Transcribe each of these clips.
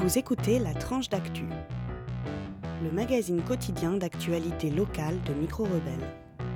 Vous écoutez La Tranche d'Actu, le magazine quotidien d'actualité locale de Micro Rebelle.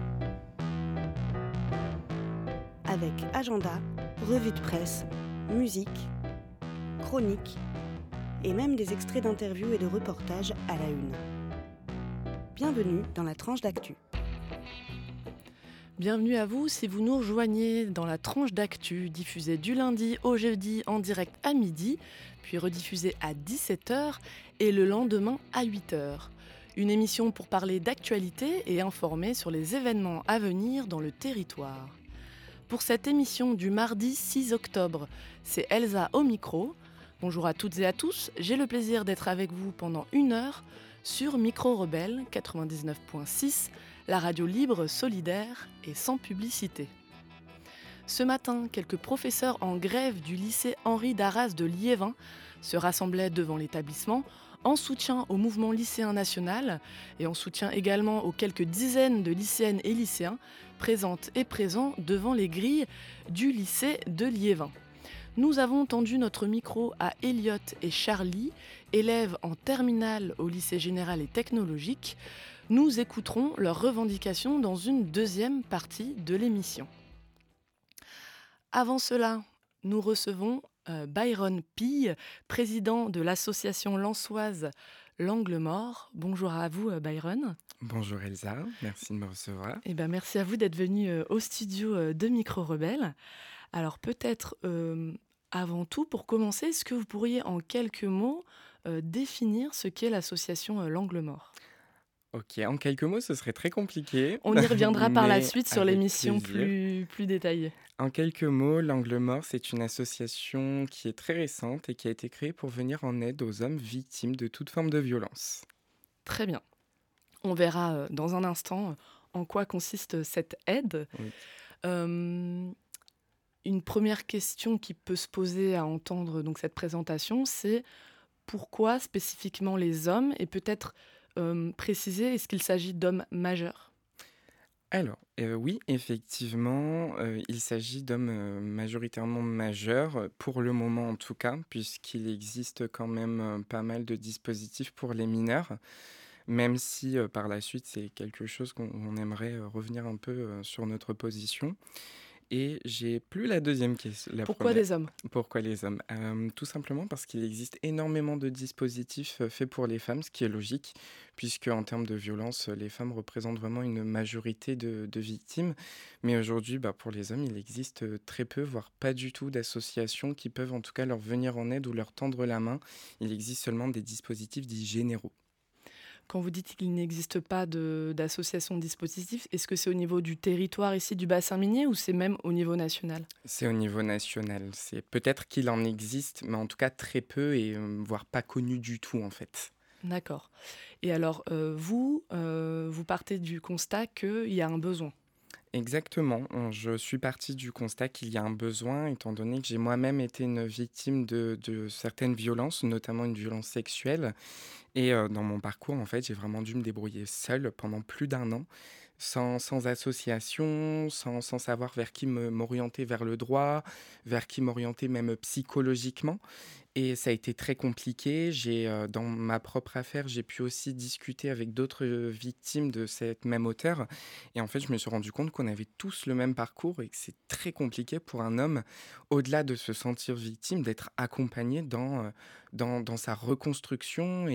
Avec agenda, revue de presse, musique, chroniques et même des extraits d'interviews et de reportages à la une. Bienvenue dans La Tranche d'Actu. Bienvenue à vous si vous nous rejoignez dans La Tranche d'Actu, diffusée du lundi au jeudi en direct à midi, puis rediffusée à 17h et le lendemain à 8h. Une émission pour parler d'actualité et informer sur les événements à venir dans le territoire. Pour cette émission du mardi 6 octobre, c'est Elsa au micro. Bonjour à toutes et à tous, j'ai le plaisir d'être avec vous pendant 1 heure sur Micro Rebelle 99.6, la radio libre, solidaire et sans publicité. Ce matin, quelques professeurs en grève du lycée Henri Darras de Liévin se rassemblaient devant l'établissement en soutien au mouvement lycéen national et en soutien également aux quelques dizaines de lycéennes et lycéens présentes et présents devant les grilles du lycée de Liévin. Nous avons tendu notre micro à Elliot et Charlie, élèves en terminale au lycée général et technologique. Nous écouterons leurs revendications dans une deuxième partie de l'émission. Avant cela, nous recevons Byron Pille, président de l'association lensoise L'Angle Mort. Bonjour à vous Byron. Bonjour Elsa, merci de me recevoir. Merci à vous d'être venu au studio de Micro Rebelle. Alors peut-être avant tout, pour commencer, est-ce que vous pourriez en quelques mots définir ce qu'est l'association L'Angle Mort ? Ok, en quelques mots, ce serait très compliqué. On y reviendra par la mais suite sur avec l'émission plaisir. plus détaillée. En quelques mots, l'Angle Mort, c'est une association qui est très récente et qui a été créée pour venir en aide aux hommes victimes de toute forme de violence. Très bien. On verra dans un instant en quoi consiste cette aide. Oui. Une première question qui peut se poser à entendre donc, cette présentation, c'est pourquoi spécifiquement les hommes et peut-être préciser, est-ce qu'il s'agit d'hommes majeurs ? Alors, oui, effectivement, il s'agit d'hommes majoritairement majeurs, pour le moment en tout cas, puisqu'il existe quand même pas mal de dispositifs pour les mineurs, même si par la suite c'est quelque chose qu'on aimerait revenir un peu sur notre position. Et j'ai plus la deuxième question. Pourquoi des hommes ? Pourquoi les hommes ? Tout simplement parce qu'il existe énormément de dispositifs faits pour les femmes, ce qui est logique, puisque en termes de violence, les femmes représentent vraiment une majorité de victimes. Mais aujourd'hui, pour les hommes, il existe très peu, voire pas du tout d'associations qui peuvent en tout cas leur venir en aide ou leur tendre la main. Il existe seulement des dispositifs dits généraux. Quand vous dites qu'il n'existe pas d'association de dispositifs, est-ce que c'est au niveau du territoire ici du bassin minier ou c'est même au niveau national ? C'est au niveau national. C'est peut-être qu'il en existe, mais en tout cas très peu et voire pas connu du tout en fait. D'accord. Et alors, vous partez du constat qu'il y a un besoin. Exactement. Je suis partie du constat qu'il y a un besoin, étant donné que j'ai moi-même été une victime de certaines violences, notamment une violence sexuelle. Et dans mon parcours, en fait, j'ai vraiment dû me débrouiller seule pendant plus d'1 an, sans association, sans savoir vers qui m'orienter vers le droit, vers qui m'orienter même psychologiquement. Et ça a été très compliqué. Dans ma propre affaire, j'ai pu aussi discuter avec d'autres victimes de cette même auteure. Et en fait, je me suis rendu compte qu'on avait tous le même parcours et que c'est très compliqué pour un homme, au-delà de se sentir victime, d'être accompagné dans sa reconstruction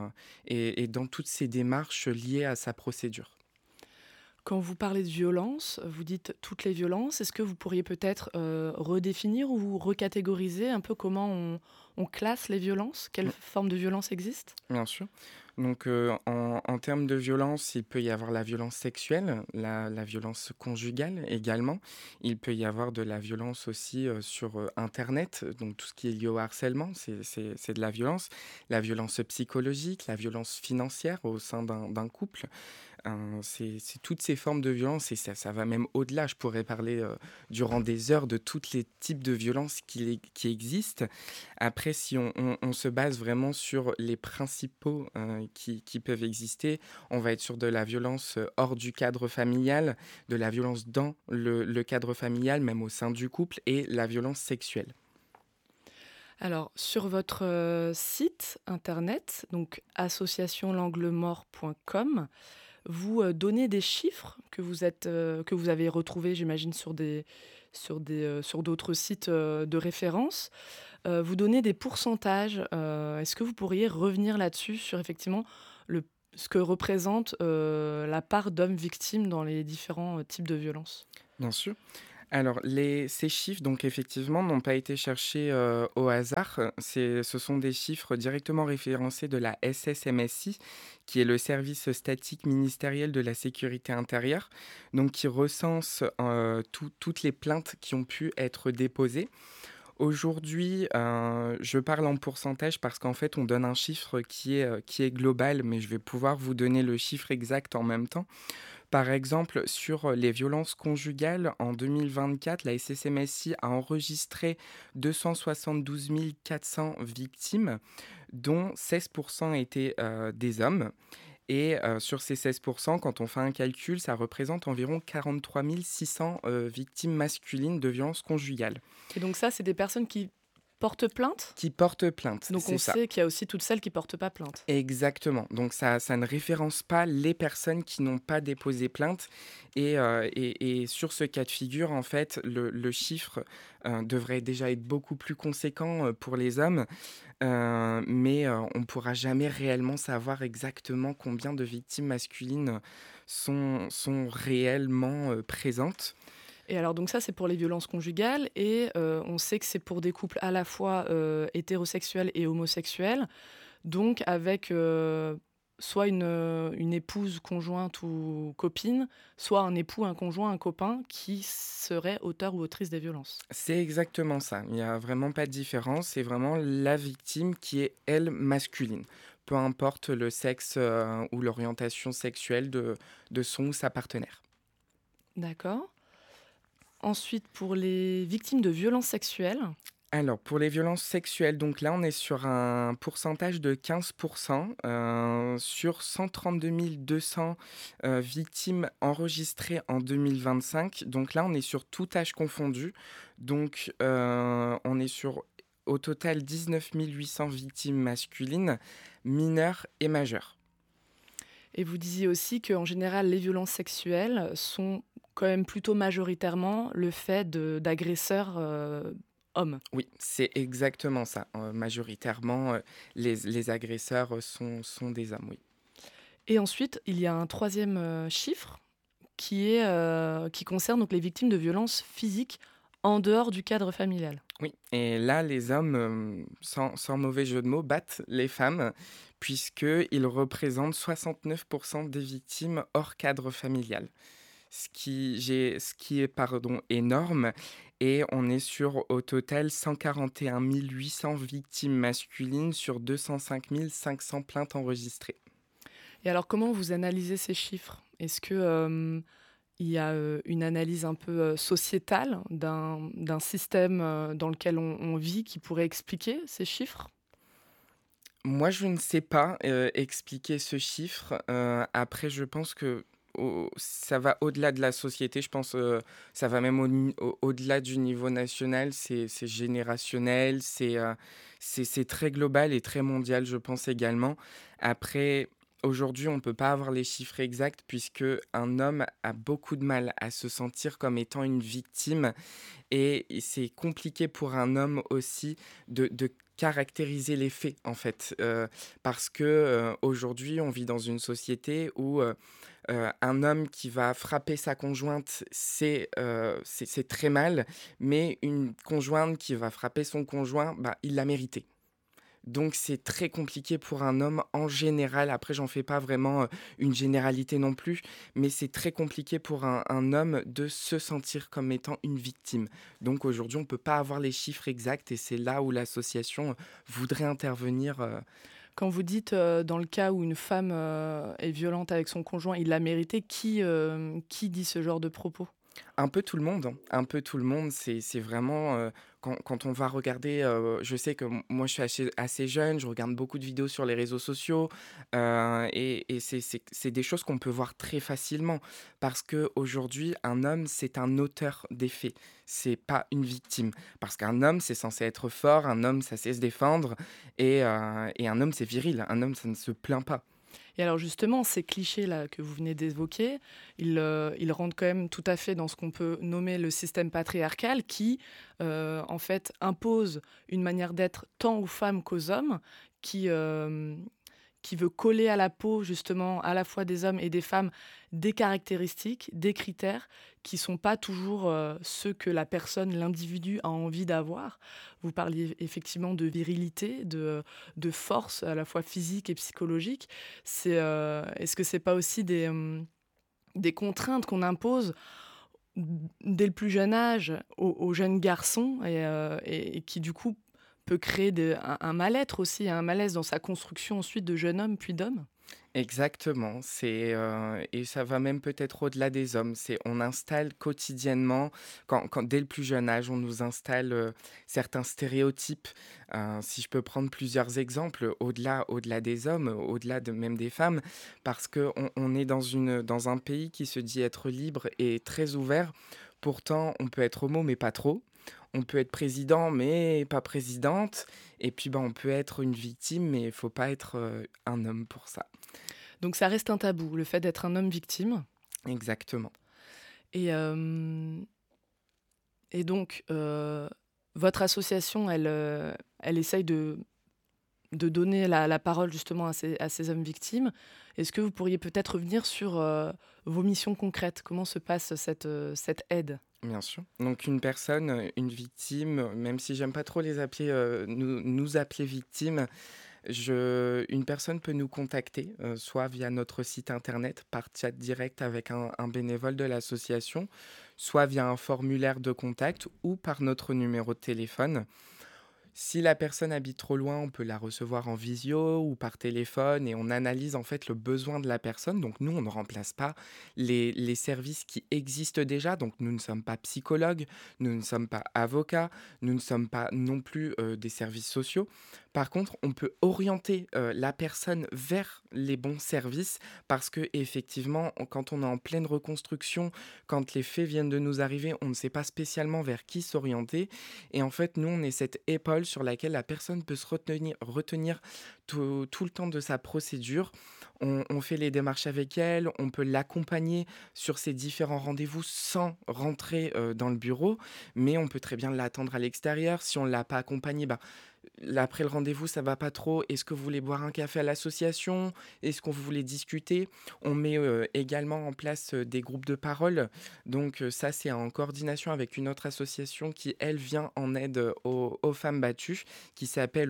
et dans toutes ces démarches liées à sa procédure. Quand vous parlez de violence, vous dites toutes les violences. Est-ce que vous pourriez peut-être redéfinir ou recatégoriser un peu comment on classe les violences ? Quelle forme de violence existe ? Bien sûr. Donc, en termes de violence, il peut y avoir la violence sexuelle, la violence conjugale également. Il peut y avoir de la violence aussi sur Internet, donc tout ce qui est lié au harcèlement, c'est de la violence. La violence psychologique, la violence financière au sein d'un couple. C'est toutes ces formes de violence et ça va même au-delà. Je pourrais parler durant des heures de tous les types de violences qui existent. Après, si on se base vraiment sur les principaux qui peuvent exister, on va être sur de la violence hors du cadre familial, de la violence dans le cadre familial, même au sein du couple, et la violence sexuelle. Alors, sur votre site internet, donc associationlanglemort.com, vous donnez des chiffres que vous avez retrouvés, j'imagine, sur d'autres sites de référence. Vous donnez des pourcentages. Est-ce que vous pourriez revenir là-dessus, sur effectivement le, ce que représente la part d'hommes victimes dans les différents types de violences? Bien sûr. Alors, ces chiffres, donc effectivement, n'ont pas été cherchés au hasard. Ce sont des chiffres directement référencés de la SSMSI, qui est le service statique ministériel de la sécurité intérieure, donc qui recense toutes les plaintes qui ont pu être déposées. Aujourd'hui, je parle en pourcentage parce qu'en fait, on donne un chiffre qui est global, mais je vais pouvoir vous donner le chiffre exact en même temps. Par exemple, sur les violences conjugales, en 2024, la SSMSI a enregistré 272 400 victimes, dont 16% étaient des hommes. Et sur ces 16%, quand on fait un calcul, ça représente environ 43 600 victimes masculines de violences conjugales Et donc ça, c'est des personnes qui portent plainte. qui portent plainte. Donc on C'est ça. sait qu'il y a aussi toutes celles qui portent pas plainte. Exactement. Donc ça ne référence pas les personnes qui n'ont pas déposé plainte. Et sur ce cas de figure, en fait, le chiffre devrait déjà être beaucoup plus conséquent pour les hommes. Mais on ne pourra jamais réellement savoir exactement combien de victimes masculines sont réellement présentes. Et alors donc ça, c'est pour les violences conjugales et on sait que c'est pour des couples à la fois hétérosexuels et homosexuels, donc avec soit une épouse, conjointe ou copine, soit un époux, un conjoint, un copain qui serait auteur ou autrice des violences. C'est exactement ça. Il n'y a vraiment pas de différence. C'est vraiment la victime qui est, elle, masculine. Peu importe le sexe ou l'orientation sexuelle de son ou sa partenaire. D'accord. Ensuite, pour les victimes de violences sexuelles, Alors, pour les violences sexuelles, donc là, on est sur un pourcentage de 15%, sur 132 200 victimes enregistrées en 2025. Donc là, on est sur tout âge confondu. Donc, on est sur au total 19 800 victimes masculines, mineures et majeures. et vous disiez aussi qu'en général, les violences sexuelles sont quand même plutôt majoritairement le fait d'agresseurs hommes. Oui, c'est exactement ça. Majoritairement, les agresseurs sont des hommes, oui. Et ensuite, il y a un troisième chiffre qui concerne donc les victimes de violences physiques en dehors du cadre familial. Oui, et là, les hommes, sans mauvais jeu de mots, battent les femmes, puisqu'ils représentent 69% des victimes hors cadre familial. Ce qui est pardon, énorme, et on est sur au total 141 800 victimes masculines sur 205 500 plaintes enregistrées. Et alors, comment vous analysez ces chiffres? Est-ce que il y a une analyse un peu sociétale d'un système dans lequel on vit qui pourrait expliquer ces chiffres? Moi, je ne sais pas expliquer ce chiffre. Après, je pense que ça va au-delà de la société. Je pense ça va même au-delà du niveau national. C'est générationnel. C'est très global et très mondial, je pense également. Après, aujourd'hui, on ne peut pas avoir les chiffres exacts puisque un homme a beaucoup de mal à se sentir comme étant une victime. Et c'est compliqué pour un homme aussi de caractériser les faits, en fait. Parce que aujourd'hui, on vit dans une société où un homme qui va frapper sa conjointe, c'est très mal. Mais une conjointe qui va frapper son conjoint, bah, il l'a mérité. Donc c'est très compliqué pour un homme en général. Après, j'en fais pas vraiment une généralité non plus, mais c'est très compliqué pour un homme de se sentir comme étant une victime. Donc aujourd'hui, on peut pas avoir les chiffres exacts et c'est là où l'association voudrait intervenir. Quand vous dites dans le cas où une femme est violente avec son conjoint, il l'a mérité, qui dit ce genre de propos? Un peu tout le monde, hein, un peu tout le monde. C'est vraiment, quand on va regarder, je sais que moi je suis assez jeune, je regarde beaucoup de vidéos sur les réseaux sociaux, et c'est des choses qu'on peut voir très facilement. Parce qu'aujourd'hui, un homme, c'est un auteur des faits, c'est pas une victime. Parce qu'un homme, c'est censé être fort, un homme, ça sait se défendre et un homme, c'est viril, un homme, ça ne se plaint pas. Et alors justement, ces clichés-là que vous venez d'évoquer, ils rentrent quand même tout à fait dans ce qu'on peut nommer le système patriarcal qui, en fait, impose une manière d'être tant aux femmes qu'aux hommes, qui, qui veut coller à la peau justement à la fois des hommes et des femmes des caractéristiques, des critères qui sont pas toujours ceux que la personne, l'individu a envie d'avoir. Vous parliez effectivement de virilité, de force à la fois physique et psychologique. Est-ce que c'est pas aussi des contraintes qu'on impose dès le plus jeune âge aux jeunes garçons et qui du coup peut créer un mal-être aussi, un malaise dans sa construction ensuite de jeune homme puis d'homme. Exactement, et ça va même peut-être au-delà des hommes. On installe quotidiennement, dès le plus jeune âge, on nous installe certains stéréotypes. Si je peux prendre plusieurs exemples, au-delà des hommes, au-delà même des femmes, parce qu'on est dans un pays qui se dit être libre et très ouvert. Pourtant, on peut être homo, mais pas trop. On peut être président, mais pas présidente. Et puis, on peut être une victime, mais il faut pas être un homme pour ça. Donc ça reste un tabou, le fait d'être un homme victime. Exactement. Et, euh, et donc, votre association, elle essaye de donner la parole justement à ces hommes victimes. Est-ce que vous pourriez peut-être revenir sur vos missions concrètes? Comment se passe cette aide? Bien sûr. Donc une personne, une victime, même si j'aime pas trop les appeler, nous appeler victimes, une personne peut nous contacter, soit via notre site internet, par chat direct avec un bénévole de l'association, soit via un formulaire de contact ou par notre numéro de téléphone. Si la personne habite trop loin, on peut la recevoir en visio ou par téléphone et on analyse en fait le besoin de la personne. Donc nous, on ne remplace pas les services qui existent déjà. Donc nous ne sommes pas psychologues, nous ne sommes pas avocats, nous ne sommes pas non plus des services sociaux. Par contre, on peut orienter la personne vers les bons services parce que effectivement, quand on est en pleine reconstruction, quand les faits viennent de nous arriver, on ne sait pas spécialement vers qui s'orienter. Et en fait, nous, on est cette épaule sur laquelle la personne peut se retenir tout le temps de sa procédure. On fait les démarches avec elle, on peut l'accompagner sur ses différents rendez-vous sans rentrer dans le bureau, mais on peut très bien l'attendre à l'extérieur. Si on ne l'a pas accompagné, après le rendez-vous, ça va pas trop. Est-ce que vous voulez boire un café à l'association? Est-ce qu'on voulait discuter? On met également en place des groupes de parole. Donc ça, c'est en coordination avec une autre association qui, elle, vient en aide aux femmes battues, qui s'appelle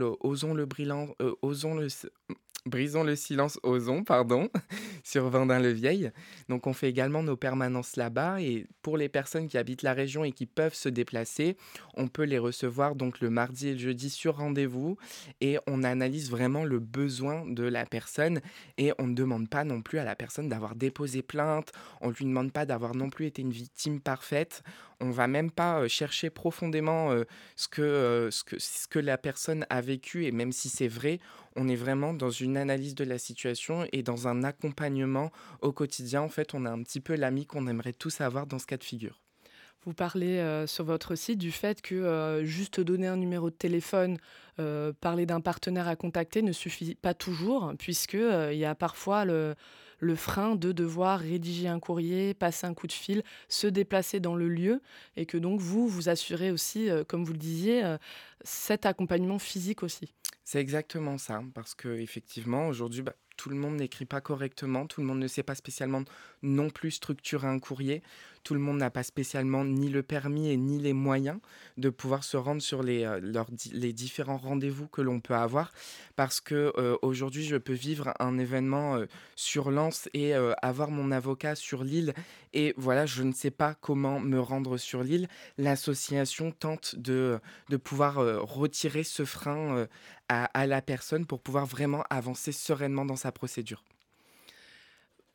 Brisons le silence, osons, pardon, sur Vendin-le-Vieil. Donc on fait également nos permanences là-bas et pour les personnes qui habitent la région et qui peuvent se déplacer, on peut les recevoir donc le mardi et le jeudi sur rendez-vous et on analyse vraiment le besoin de la personne et on ne demande pas non plus à la personne d'avoir déposé plainte, on ne lui demande pas d'avoir non plus été une victime parfaite. On va même pas chercher profondément ce que la personne a vécu et même si c'est vrai, on est vraiment dans une analyse de la situation et dans un accompagnement au quotidien. En fait, on a un petit peu l'ami qu'on aimerait tous avoir dans ce cas de figure. Vous parlez sur votre site du fait que juste donner un numéro de téléphone, parler d'un partenaire à contacter ne suffit pas toujours, puisque il y a parfois le frein de devoir rédiger un courrier, passer un coup de fil, se déplacer dans le lieu, et que donc vous assurez aussi, comme vous le disiez, cet accompagnement physique aussi. C'est exactement ça, parce qu'effectivement, aujourd'hui, tout le monde n'écrit pas correctement, tout le monde ne sait pas spécialement non plus structurer un courrier, tout le monde n'a pas spécialement ni le permis et ni les moyens de pouvoir se rendre sur les différents rendez-vous que l'on peut avoir, parce que aujourd'hui, je peux vivre un événement sur Lens et avoir mon avocat sur l'île, et voilà, je ne sais pas comment me rendre sur l'île. L'association tente de pouvoir retirer ce frein à la personne pour pouvoir vraiment avancer sereinement dans sa procédure.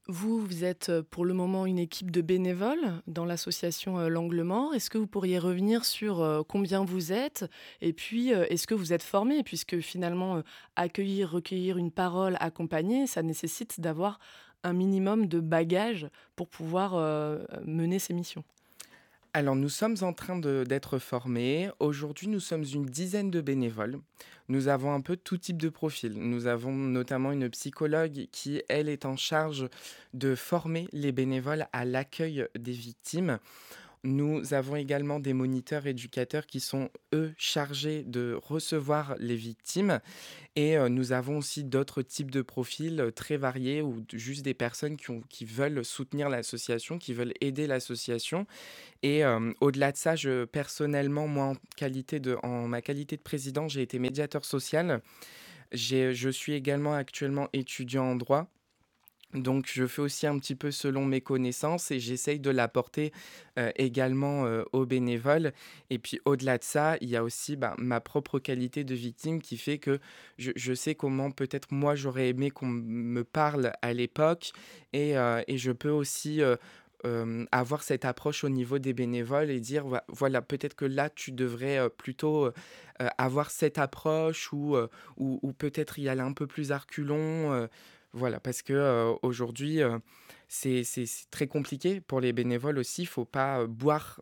Vous êtes pour le moment une équipe de bénévoles dans l'association L'Angle Mort. Est-ce que vous pourriez revenir sur combien vous êtes? Et puis, est-ce que vous êtes formés? Puisque finalement, accueillir, recueillir une parole accompagnée, ça nécessite d'avoir un minimum de bagages pour pouvoir mener ces missions. Alors, nous sommes en train d'être formés. Aujourd'hui, nous sommes une dizaine de bénévoles. Nous avons un peu tout type de profil. Nous avons notamment une psychologue qui, elle, est en charge de former les bénévoles à l'accueil des victimes. Nous avons également des moniteurs éducateurs qui sont, eux, chargés de recevoir les victimes. Et nous avons aussi d'autres types de profils très variés ou juste des personnes qui veulent soutenir l'association, qui veulent aider l'association. Et au-delà de ça, personnellement, moi, en ma qualité de président, j'ai été médiateur social. Je suis également actuellement étudiant en droit. Donc, je fais aussi un petit peu selon mes connaissances et j'essaye de l'apporter également aux bénévoles. Et puis, au-delà de ça, il y a aussi ma propre qualité de victime qui fait que je sais comment peut-être moi j'aurais aimé qu'on me parle à l'époque. Et je peux aussi avoir cette approche au niveau des bénévoles et dire, voilà, peut-être que là, tu devrais plutôt avoir cette approche ou peut-être y aller un peu plus à reculons. Voilà, parce que aujourd'hui, c'est très compliqué pour les bénévoles aussi. Il ne faut pas boire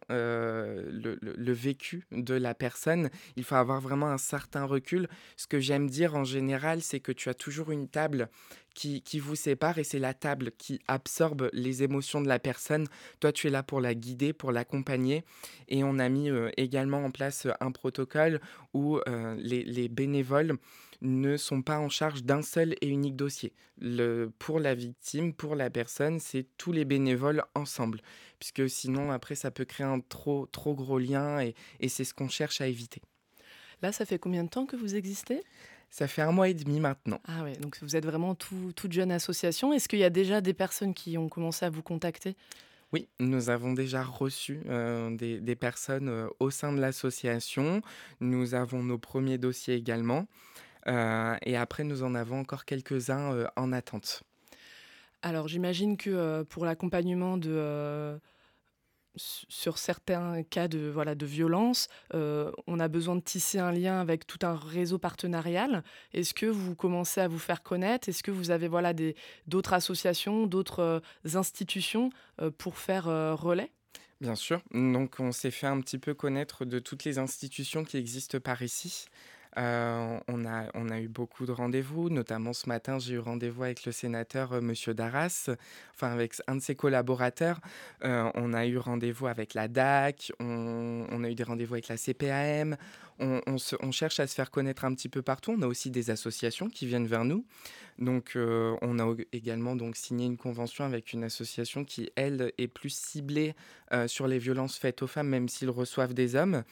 le vécu de la personne. Il faut avoir vraiment un certain recul. Ce que j'aime dire en général, c'est que tu as toujours une table qui vous sépare et c'est la table qui absorbe les émotions de la personne. Toi, tu es là pour la guider, pour l'accompagner. Et on a mis également en place un protocole où les bénévoles ne sont pas en charge d'un seul et unique dossier. Pour la victime, pour la personne, c'est tous les bénévoles ensemble. Puisque sinon, après, ça peut créer un trop, trop gros lien et c'est ce qu'on cherche à éviter. Là, ça fait combien de temps que vous existez? Ça fait 1 mois et demi maintenant. Ah ouais, donc vous êtes vraiment toute jeune association. Est-ce qu'il y a déjà des personnes qui ont commencé à vous contacter? Oui, nous avons déjà reçu des personnes au sein de l'association. Nous avons nos premiers dossiers également. Et après, nous en avons encore quelques-uns en attente. Alors j'imagine que pour l'accompagnement sur certains cas de violence, on a besoin de tisser un lien avec tout un réseau partenarial. Est-ce que vous commencez à vous faire connaître? Est-ce que vous avez d'autres associations, d'autres institutions pour faire relais? Bien sûr. Donc, on s'est fait un petit peu connaître de toutes les institutions qui existent par ici. On a eu beaucoup de rendez-vous, notamment ce matin, j'ai eu rendez-vous avec le sénateur Monsieur Darras, enfin avec un de ses collaborateurs. On a eu rendez-vous avec la DAC, on a eu des rendez-vous avec la CPAM. On cherche à se faire connaître un petit peu partout. On a aussi des associations qui viennent vers nous. Donc, on a également donc signé une convention avec une association qui, elle, est plus ciblée sur les violences faites aux femmes, même s'ils reçoivent des hommes.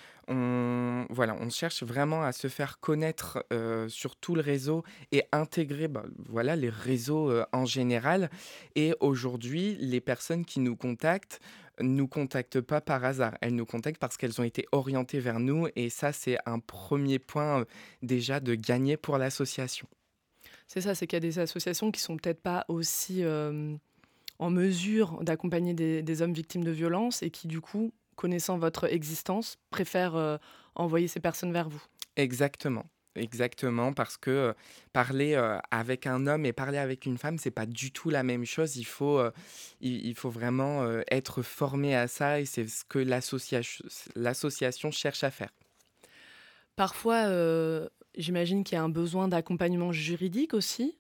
On cherche vraiment à se faire connaître sur tout le réseau et intégrer les réseaux en général. Et aujourd'hui, les personnes qui nous contactent pas par hasard. Elles nous contactent parce qu'elles ont été orientées vers nous. Et ça, c'est un premier point déjà de gagner pour l'association. C'est ça, c'est qu'il y a des associations qui sont peut-être pas aussi en mesure d'accompagner des hommes victimes de violences et qui, du coup, connaissant votre existence, préfèrent envoyer ces personnes vers vous. Exactement. Exactement, parce que parler avec un homme et parler avec une femme, c'est pas du tout la même chose. Il faut vraiment être formé à ça et c'est ce que l'association cherche à faire. Parfois, j'imagine qu'il y a un besoin d'accompagnement juridique aussi.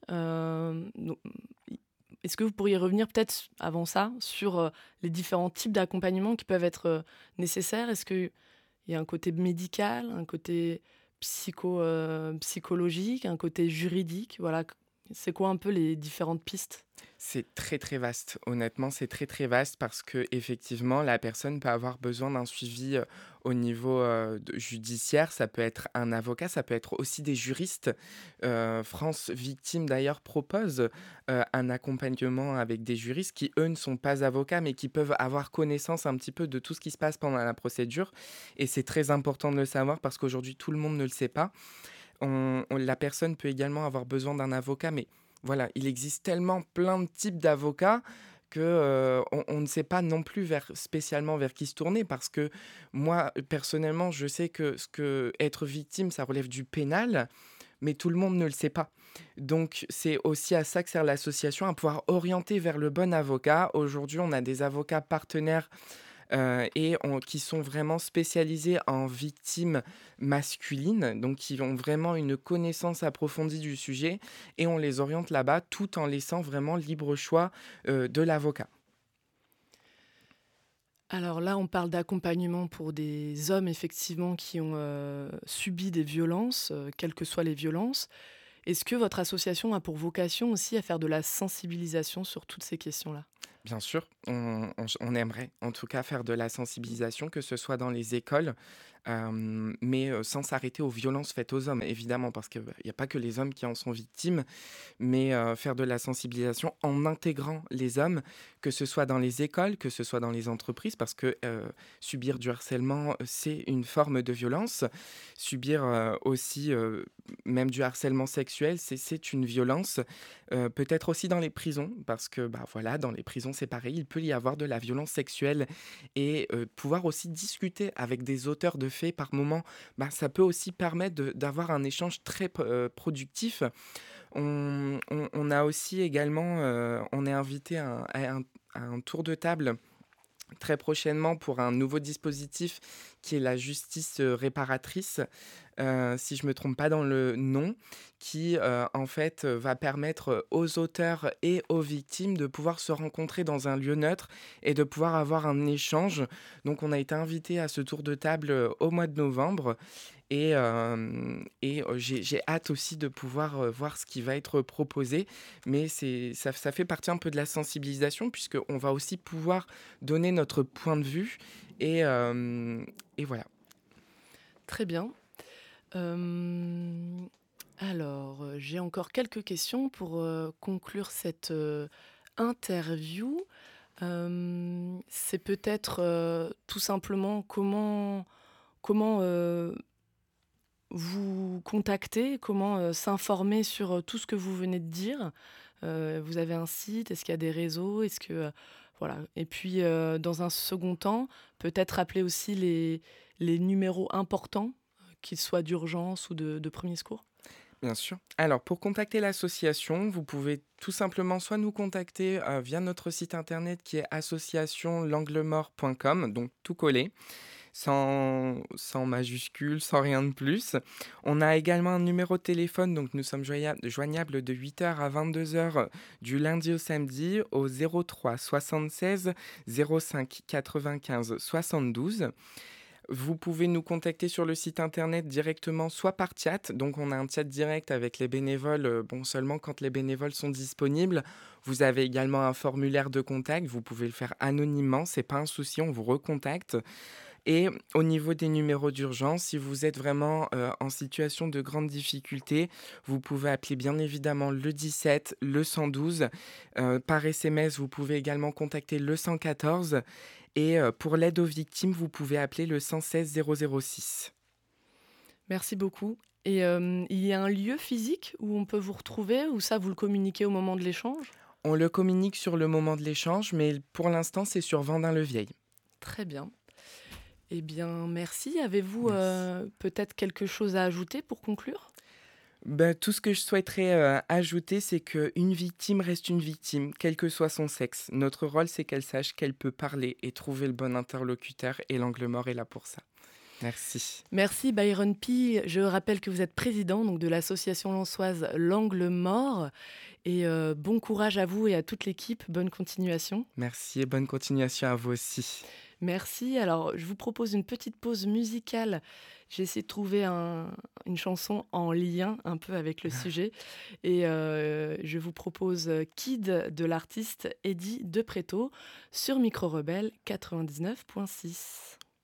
Est-ce que vous pourriez revenir peut-être avant ça sur les différents types d'accompagnement qui peuvent être nécessaires? Est-ce qu'il y a un côté médical, un côté psychologique, un côté juridique? Voilà, c'est quoi un peu les différentes pistes? C'est très très vaste. Honnêtement, c'est très très vaste parce que effectivement, la personne peut avoir besoin d'un suivi au niveau judiciaire. Ça peut être un avocat, ça peut être aussi des juristes. France Victime d'ailleurs propose un accompagnement avec des juristes qui eux ne sont pas avocats, mais qui peuvent avoir connaissance un petit peu de tout ce qui se passe pendant la procédure. Et c'est très important de le savoir parce qu'aujourd'hui tout le monde ne le sait pas. La personne peut également avoir besoin d'un avocat, mais Voilà, il existe tellement plein de types d'avocats que, on ne sait pas non plus spécialement vers qui se tourner parce que moi, personnellement, je sais que être victime, ça relève du pénal, mais tout le monde ne le sait pas. Donc c'est aussi à ça que sert l'association, à pouvoir orienter vers le bon avocat. Aujourd'hui, on a des avocats partenaires qui sont vraiment spécialisés en victimes masculines, donc qui ont vraiment une connaissance approfondie du sujet et on les oriente là-bas tout en laissant vraiment libre choix de l'avocat. Alors là, on parle d'accompagnement pour des hommes effectivement qui ont subi des violences, quelles que soient les violences. Est-ce que votre association a pour vocation aussi à faire de la sensibilisation sur toutes ces questions-là? Bien sûr, on aimerait en tout cas faire de la sensibilisation, que ce soit dans les écoles, mais sans s'arrêter aux violences faites aux hommes, évidemment, parce qu'il n'y a pas que les hommes qui en sont victimes, mais faire de la sensibilisation en intégrant les hommes, que ce soit dans les écoles, que ce soit dans les entreprises, parce que subir du harcèlement, c'est une forme de violence. Subir aussi même du harcèlement sexuel, c'est une violence. Peut-être aussi dans les prisons, parce que bah, voilà, dans les prisons, c'est pareil, il peut y avoir de la violence sexuelle et pouvoir aussi discuter avec des auteurs de faits par moment, bah, ça peut aussi permettre d'avoir un échange très productif. On a aussi également, on est invité à un tour de table très prochainement pour un nouveau dispositif qui est la justice réparatrice, si je ne me trompe pas dans le nom, qui en fait va permettre aux auteurs et aux victimes de pouvoir se rencontrer dans un lieu neutre et de pouvoir avoir un échange. Donc on a été invité à ce tour de table au mois de novembre et j'ai hâte aussi de pouvoir voir ce qui va être proposé. Mais ça fait partie un peu de la sensibilisation puisqu'on va aussi pouvoir donner notre point de vue et voilà. Très bien. Alors, j'ai encore quelques questions pour conclure cette interview. C'est peut-être tout simplement comment vous contacter, comment s'informer sur tout ce que vous venez de dire. Vous avez un site, est-ce qu'il y a des réseaux, est-ce que voilà. Et puis dans un second temps, peut-être appeler aussi les numéros importants, qu'ils soient d'urgence ou de premier secours. Bien sûr. Alors, pour contacter l'association, vous pouvez tout simplement soit nous contacter via notre site internet qui est associationlanglemort.com, donc tout collé, sans majuscule, sans rien de plus. On a également un numéro de téléphone, donc nous sommes joignables de 8h à 22h du lundi au samedi au 03 76 05 95 72. Vous pouvez nous contacter sur le site internet directement, soit par chat. Donc, on a un chat direct avec les bénévoles, bon, seulement quand les bénévoles sont disponibles. Vous avez également un formulaire de contact. Vous pouvez le faire anonymement. C'est pas un souci, on vous recontacte. Et au niveau des numéros d'urgence, si vous êtes vraiment en situation de grande difficulté, vous pouvez appeler bien évidemment le 17, le 112. Par SMS, vous pouvez également contacter le 114. Et pour l'aide aux victimes, vous pouvez appeler le 116 006. Merci beaucoup. Et il y a un lieu physique où on peut vous retrouver, ou ça, vous le communiquez au moment de l'échange? On le communique sur le moment de l'échange, mais pour l'instant, c'est sur Vendin-le-Vieil. Très bien. Eh bien, merci. Avez-vous Merci. peut-être quelque chose à ajouter pour conclure? Tout ce que je souhaiterais ajouter, c'est qu'une victime reste une victime, quel que soit son sexe. Notre rôle, c'est qu'elle sache qu'elle peut parler et trouver le bon interlocuteur, et l'angle mort est là pour ça. Merci. Merci Byron P. Je rappelle que vous êtes président donc, de l'association lensoise L'Angle Mort. Et bon courage à vous et à toute l'équipe. Bonne continuation. Merci et bonne continuation à vous aussi. Merci. Alors, je vous propose une petite pause musicale. J'ai essayé de trouver une chanson en lien un peu avec le sujet. Et je vous propose Kid de l'artiste Eddie De Preto sur Micro Rebelle 99.6.